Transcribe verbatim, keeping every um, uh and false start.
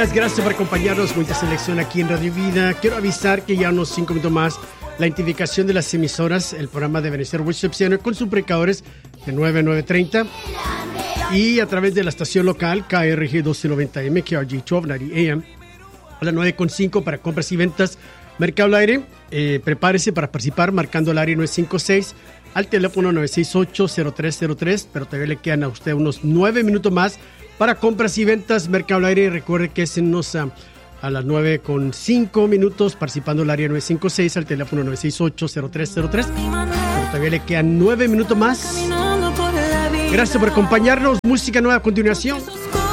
días, gracias por acompañarnos. Mucha selección aquí en Radio Vida. Quiero avisar que ya unos cinco minutos más la identificación de las emisoras, el programa debe ser Worship Center con sus predicadores de nueve a nueve treinta y a través de la estación local K R G doce noventa M, K R G doce noventa A M a las nueve con cinco para compras y ventas. Mercado al Aire, eh, prepárese para participar marcando el área nueve cinco seis al teléfono nueve seis ocho, cero tres cero tres, pero todavía le quedan a usted unos nueve minutos más para compras y ventas. Mercado al Aire, recuerde que es en unos, uh, a las nueve con cinco minutos participando el área nueve cinco seis al teléfono nueve seis ocho, cero tres cero tres, pero todavía le quedan nueve minutos más. Gracias por acompañarnos. Música nueva a continuación.